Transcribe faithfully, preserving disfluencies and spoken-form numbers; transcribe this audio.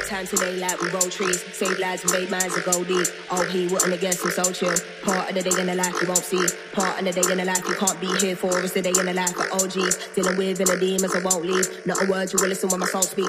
time today like we roll trees. Save lives and made minds and go deep. Oh, he wouldn't have guessed him so chill. Part of the day in the life you won't see. Part of the day in the life you can't be here for. It's the day in the life of O Gs. Dealing with inner demons I won't leave. Not a word you will listen when my soul speak.